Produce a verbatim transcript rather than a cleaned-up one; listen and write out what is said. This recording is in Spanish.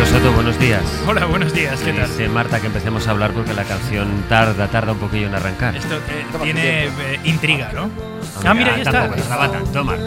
Soto, buenos días. Hola, buenos días, ¿qué tal? Dice Marta que empecemos a hablar porque la canción tarda, tarda un poquillo en arrancar. Esto eh, tiene eh, intriga, ¿no? Hombre, Ah, mira, ahí está. tampoco, la bata, toma.